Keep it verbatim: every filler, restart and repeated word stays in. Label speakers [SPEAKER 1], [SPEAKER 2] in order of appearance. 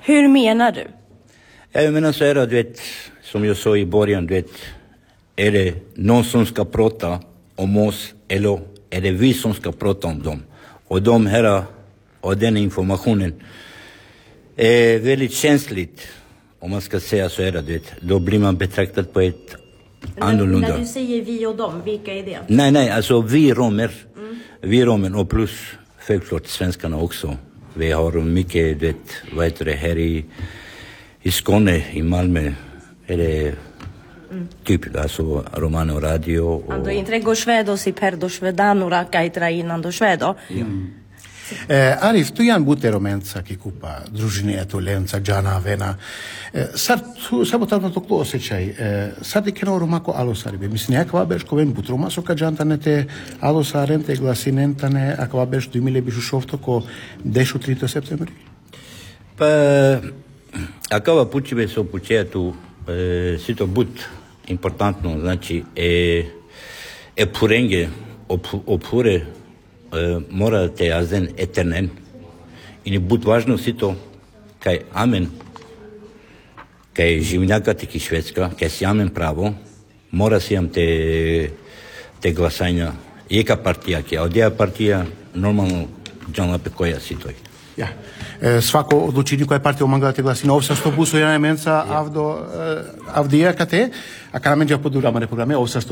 [SPEAKER 1] Hur menar du?
[SPEAKER 2] Jag menar så är det, du vet, som jag sa i början, du vet, är det någon som ska prata om oss eller är det vi som ska prata om dem? Och de här och den informationen är väldigt känsligt, om man ska säga så är det, du vet. Då blir man betraktad på ett
[SPEAKER 1] Men
[SPEAKER 2] annorlunda.
[SPEAKER 1] när du säger vi och dem, vilka är det?
[SPEAKER 2] Nej, nej, alltså vi romer. Mm. Vi romer och plus självklart svenskarna också. Vi har mycket, du vet, vad heter det, här i, i Skåne, i Malmö, är det mm. typ, alltså Romano Radio. Och...
[SPEAKER 1] Ando intrego švedo si perdo švedanura kaj trajinando švedo.
[SPEAKER 2] Mm.
[SPEAKER 3] Eh, Arif, tu janë bute romenca ki kupa, družine e tu lenca, gjana, vena. Eh, Sar tu sabotar në të këto ose qaj, eh, sar di kena romako alosaribe. Mislim, ja kava besh koven but romaso ka gjantane te alosaren, te glasinentane, a kava besh dy mille bishu shofto ko deshu trideset septembri?
[SPEAKER 2] Pa, akava pučive su pučeja tu, e, si to but importantno, znači, e, e purenge, op, opure, Uh, mora te azen eternen i ne bud važno si to kaj amen kaj živnjaka tiki Švedska kaj si amen pravo mora si jam te te glasanja jeka partija kaj odja partija normalno džana pe koja si toj.
[SPEAKER 3] Ja. E, svako odlučenje koje partija omangala te glasine, ovsa što buso jedna menca avdo, avdija kate, a kada menđa podurama ne programe, ovsa što